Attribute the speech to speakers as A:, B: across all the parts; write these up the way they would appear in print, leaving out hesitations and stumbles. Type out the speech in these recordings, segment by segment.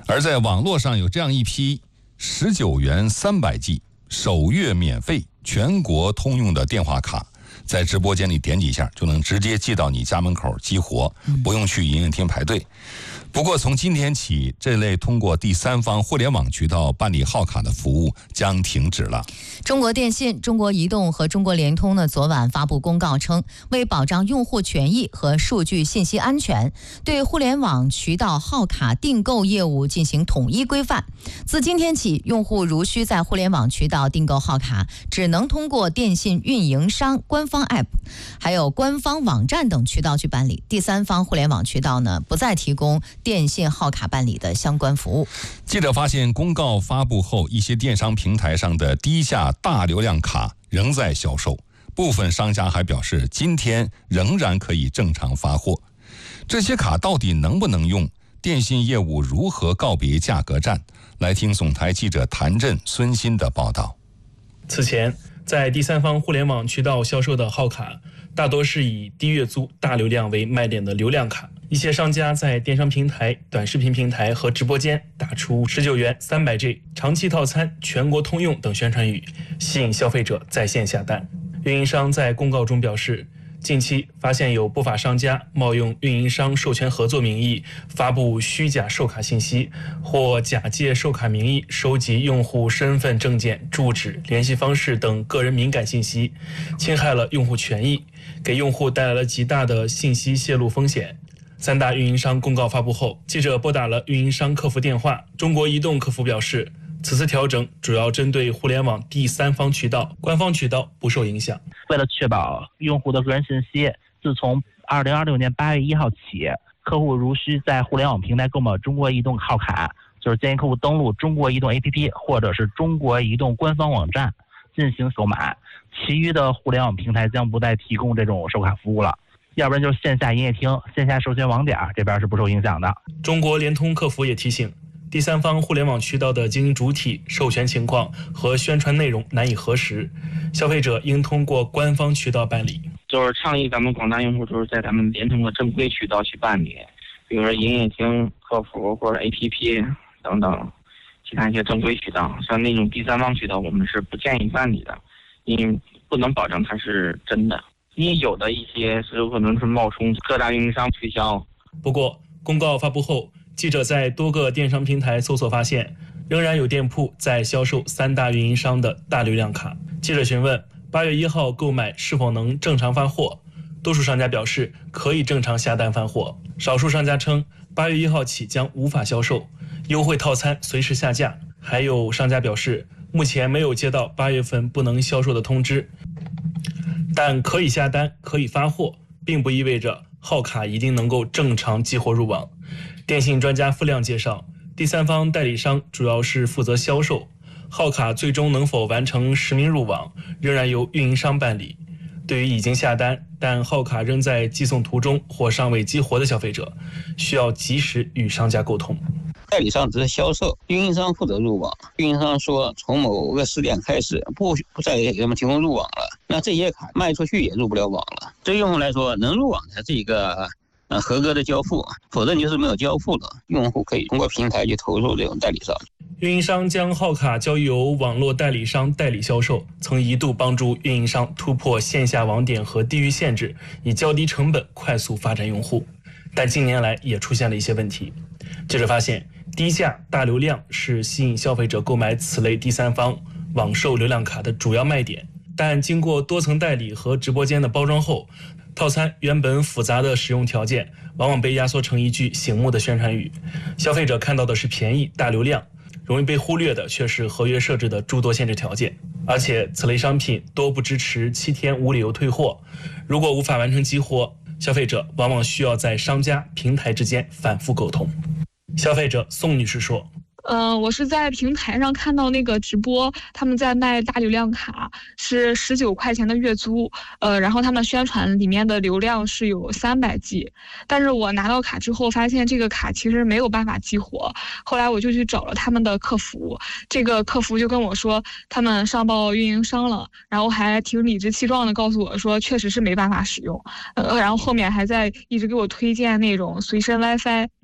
A: 而在网络上有这样一批19元300G 首月免费全国通用的电话卡，在直播间里点几下就能直接寄到你家门口激活，不用去营业厅排队。不过从今天起，这类通过第三方互联网渠道办理号卡的服务将停止了。
B: 中国电信、中国移动和中国联通呢，昨晚发布公告称，为保障用户权益和数据信息安全，对互联网渠道号卡订购业务进行统一规范。自今天起，用户如需在互联网渠道订购号卡，只能通过电信运营商官方 App 还有官方网站等渠道去办理。第三方互联网渠道呢，不再提供电信号卡办理的相关服务。
A: 记者发现，公告发布后，一些电商平台上的低价大流量卡仍在销售，部分商家还表示，今天仍然可以正常发货。这些卡到底能不能用？电信业务如何告别价格战？来听总台记者谭震、孙鑫的报道。
C: 此前，在第三方互联网渠道销售的号卡，大多是以低月租、大流量为卖点的流量卡。一些商家在电商平台、短视频平台和直播间打出19元300G 长期套餐全国通用等宣传语，吸引消费者在线下单。运营商在公告中表示，近期发现有不法商家冒用运营商授权合作名义发布虚假售卡信息，或假借售卡名义收集用户身份证件、住址、联系方式等个人敏感信息，侵害了用户权益，给用户带来了极大的信息泄露风险。三大运营商公告发布后，记者拨打了运营商客服电话，中国移动客服表示，此次调整主要针对互联网第三方渠道，官方渠道不受影响。
D: 为了确保用户的个人信息，自从2026年8月1号起，客户如需在互联网平台购买中国移动号卡，就是建议客户登录中国移动 APP 或者是中国移动官方网站进行购买，其余的互联网平台将不再提供这种售卡服务了。要不然就是线下营业厅、线下授权网点这边是不受影响的。
C: 中国联通客服也提醒，第三方互联网渠道的经营主体、授权情况和宣传内容难以核实，消费者应通过官方渠道办理。
E: 就是倡议咱们广大用户就是在咱们联通的正规渠道去办理，比如说营业厅、客服或者 APP 等等其他一些正规渠道。像那种第三方渠道我们是不建议办理的，因为不能保证它是真的，因为有的一些是有可能是冒充各大运营商推销。
C: 不过公告发布后，记者在多个电商平台搜索发现，仍然有店铺在销售三大运营商的大流量卡。记者询问8月1号购买是否能正常发货，多数商家表示可以正常下单发货，少数商家称8月1号起将无法销售，优惠套餐随时下架。还有商家表示，目前没有接到8月份不能销售的通知，但可以下单、可以发货，并不意味着号卡一定能够正常激活入网。电信专家付亮介绍，第三方代理商主要是负责销售，号卡最终能否完成实名入网，仍然由运营商办理。对于已经下单但号卡仍在寄送途中或尚未激活的消费者，需要及时与商家沟通。
F: 代理商只是销售，运营商负责入网。运营商说从某个时点开始不再给他们提供入网了，那这些卡卖出去也入不了网了。对用户来说，能入网才是一个合格的交付，否则你就是没有交付的。用户可以通过平台去投诉这种代理商。
C: 运营商将号卡交由网络代理商代理销售，曾一度帮助运营商突破线下网点和地域限制，以较低成本快速发展用户。但近年来也出现了一些问题。记者发现，低价大流量是吸引消费者购买此类第三方网售流量卡的主要卖点，但经过多层代理和直播间的包装后，套餐原本复杂的使用条件往往被压缩成一句醒目的宣传语，消费者看到的是便宜大流量，容易被忽略的却是合约设置的诸多限制条件。而且此类商品多不支持7天无理由退货，如果无法完成激活，消费者往往需要在商家平台之间反复沟通。消费者宋女士说，
G: 我是在平台上看到那个直播，他们在卖大流量卡，是19块钱的月租，然后他们宣传里面的流量是有300G，但是我拿到卡之后发现这个卡其实没有办法激活，后来我就去找了他们的客服，这个客服就跟我说他们上报运营商了，然后还挺理直气壮的告诉我说确实是没办法使用，然后后面还在一直给我推荐那种随身 WiFi。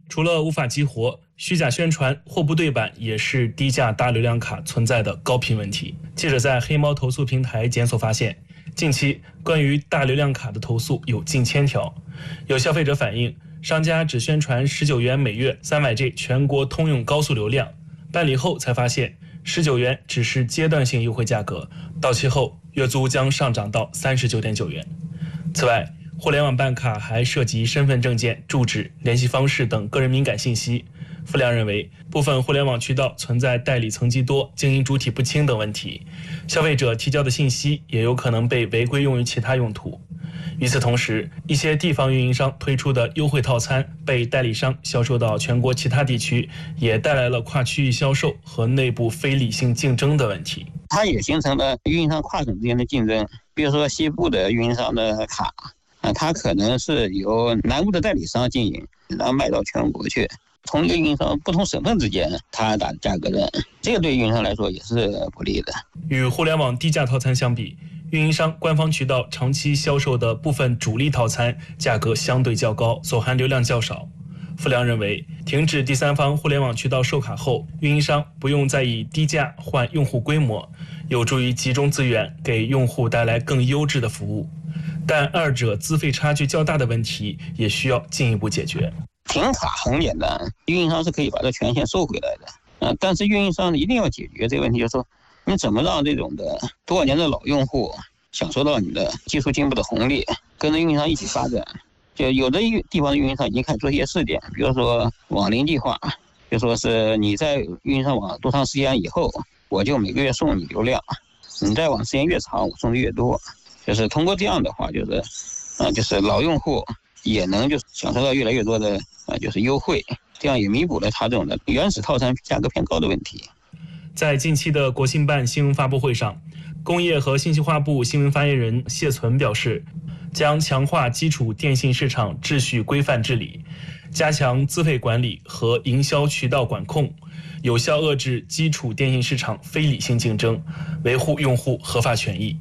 C: 除了无法激活，虚假宣传、货不对版也是低价大流量卡存在的高频问题。记者在黑猫投诉平台检索发现，近期关于大流量卡的投诉有近1000条。有消费者反映，商家只宣传19元每月 300G 全国通用高速流量，办理后才发现19元只是阶段性优惠价格，到期后月租将上涨到39.9元。此外，互联网办卡还涉及身份证件、住址、联系方式等个人敏感信息。傅亮认为，部分互联网渠道存在代理层级多、经营主体不清等问题，消费者提交的信息也有可能被违规用于其他用途。与此同时，一些地方运营商推出的优惠套餐被代理商销售到全国其他地区，也带来了跨区域销售和内部非理性竞争的问题。
F: 它也形成了运营商跨省之间的竞争，比如说西部的运营商的卡，它可能是由南部的代理商经营，然后卖到全国去。同一个运营商不同省份之间，它打价格战，这个对运营商来说也是不利的。
C: 与互联网低价套餐相比，运营商官方渠道长期销售的部分主力套餐价格相对较高，所含流量较少。傅亮认为，停止第三方互联网渠道售卡后，运营商不用再以低价换用户规模，有助于集中资源，给用户带来更优质的服务。但二者资费差距较大的问题也需要进一步解决。
F: 停卡很简单，运营商是可以把这权限收回来的，但是运营商一定要解决这个问题，就是说你怎么让这种的多少年的老用户享受到你的技术进步的红利，跟着运营商一起发展。就有的地方的运营商已经开始做一些试点，比如说网龄计划，就说是你在运营商网多长时间以后，我就每个月送你流量，你在网时间越长，我送的越多。就是通过这样的话，就是老用户也能就享受到越来越多的就是优惠，这样也弥补了他这种的原始套餐价格偏高的问题。
C: 在近期的国信办新闻发布会上，工业和信息化部新闻发言人谢存表示，将强化基础电信市场秩序规范治理，加强资费管理和营销渠道管控，有效遏制基础电信市场非理性竞争，维护用户合法权益。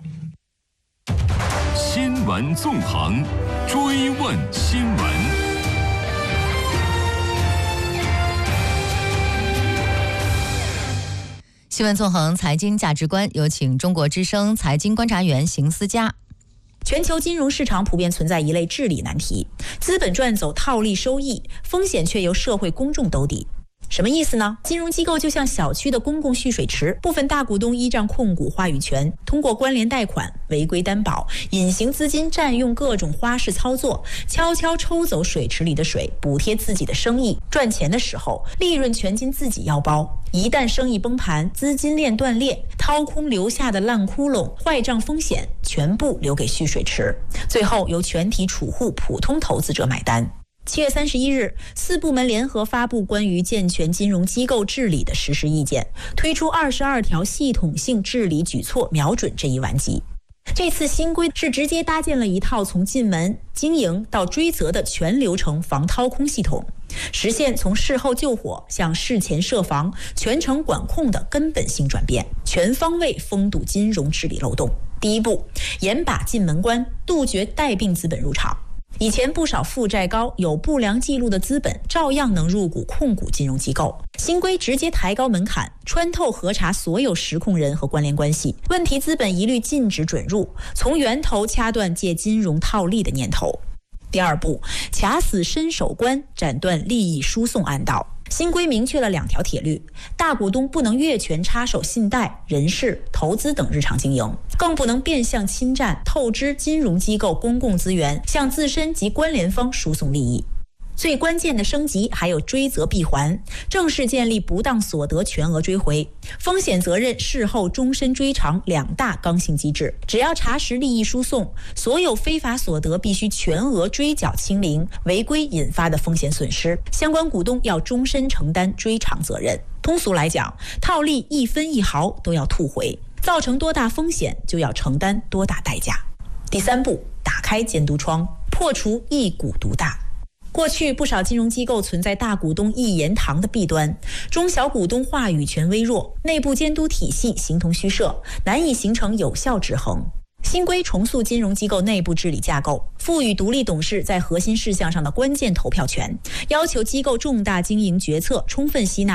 H: 新闻纵横，追问新闻。
B: 新闻纵横财经价值观，有请中国之声财经观察员邢思佳。
I: 全球金融市场普遍存在一类治理难题，资本赚走套利收益，风险却由社会公众兜底。什么意思呢？金融机构就像小区的公共蓄水池，部分大股东依仗控股话语权，通过关联贷款、违规担保、隐形资金占用各种花式操作，悄悄抽走水池里的水，补贴自己的生意。赚钱的时候，利润全进自己腰包；一旦生意崩盘，资金链断裂，掏空留下的烂窟窿、坏账风险，全部留给蓄水池，最后由全体储户、普通投资者买单。7月31日，4部门联合发布关于健全金融机构治理的实施意见，推出22条系统性治理举措，瞄准这一顽疾。这次新规是直接搭建了一套从进门、经营到追责的全流程防掏空系统，实现从事后救火向事前设防、全程管控的根本性转变，全方位封堵金融治理漏洞。第一步，严把进门关，杜绝带病资本入场。以前不少负债高、有不良记录的资本照样能入股控股金融机构。新规直接抬高门槛，穿透核查所有实控人和关联关系，问题资本一律禁止准入，从源头掐断借金融套利的念头。第二步，卡死伸手关，斩断利益输送暗道。新规明确了2条铁律：大股东不能越权插手信贷、人事、投资等日常经营，更不能变相侵占、透支金融机构公共资源，向自身及关联方输送利益。最关键的升级还有追责闭环，正式建立不当所得全额追回、风险责任事后终身追偿2大刚性机制。只要查实利益输送，所有非法所得必须全额追缴清零，违规引发的风险损失，相关股东要终身承担追偿责任。通俗来讲，套利1分1毫都要吐回，造成多大风险就要承担多大代价。第三步，打开监督窗，破除一股独大。过去不少金融机构存在大股东一言堂的弊端，中小股东话语权微弱，内部监督体系形同虚设，难以形成有效制衡。 新规重塑金融机构内部治理架构，赋予独立董事在核心事项上的关键投票权，要求机构重大经营决策充分吸纳